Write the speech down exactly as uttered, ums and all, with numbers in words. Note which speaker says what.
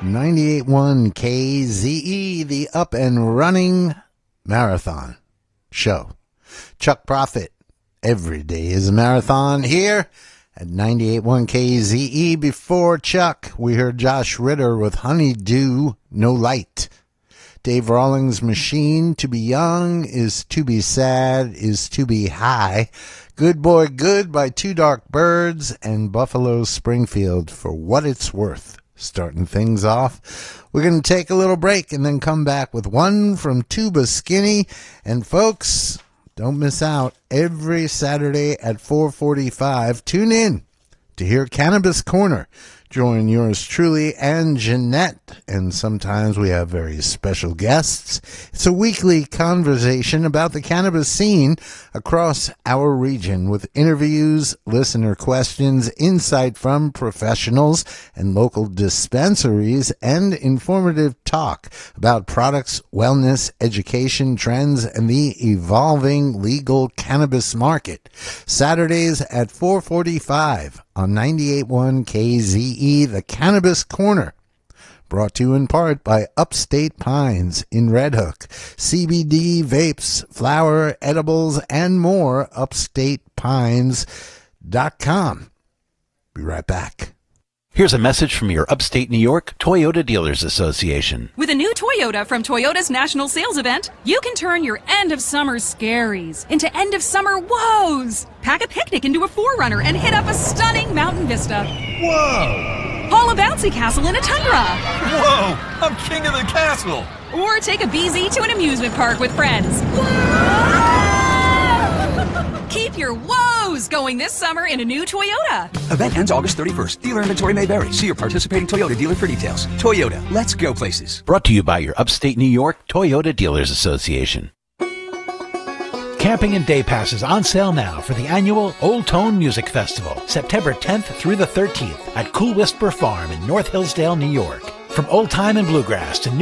Speaker 1: ninety-eight point one K Z E, the Up and Running Marathon Show. Chuck Prophet, every day is a marathon here at ninety-eight point one K Z E. Before Chuck, we heard Josh Ritter with Honeydew, No Light. Dave Rawlings' Machine, To Be Young is To Be Sad is To Be High. Good Boy Good by Two Dark Birds, and Buffalo Springfield, For What It's Worth. Starting things off, we're going to take a little break and then come back with one from Tuba Skinny. And folks, don't miss out. Every Saturday at four forty-five, tune in to hear Cannabis Corner. Join yours truly and Jeanette, and sometimes we have very special guests. It's a weekly conversation about the cannabis scene across our region with interviews, listener questions, insight from professionals and local dispensaries, and informative talk about products, wellness, education, trends, and the evolving legal cannabis market. Saturdays at four forty-five on ninety-eight point one K Z E, the Cannabis Corner. Brought to you in part by Upstate Pines in Red Hook. C B D, vapes, flower, edibles, and more. upstate pines dot com. Be right back.
Speaker 2: Here's a message from your upstate New York Toyota Dealers Association.
Speaker 3: With a new Toyota from Toyota's National Sales Event, you can turn your end-of-summer scaries into end-of-summer woes. Pack a picnic into a four runner and hit up a stunning mountain vista.
Speaker 4: Whoa!
Speaker 3: Haul a bouncy castle in a tundra.
Speaker 4: Whoa! I'm king of the castle!
Speaker 3: Or take a B Z to an amusement park with friends. Keep your woes going this summer in a new Toyota.
Speaker 5: Event ends August thirty-first. Dealer inventory may vary. See your participating Toyota dealer for details. Toyota, let's go places.
Speaker 2: Brought to you by your upstate New York Toyota Dealers Association. Camping and day passes on sale now for the annual Old Tone Music Festival, September tenth through the thirteenth at Cool Whisper Farm in North Hillsdale, New York. From old time and bluegrass to new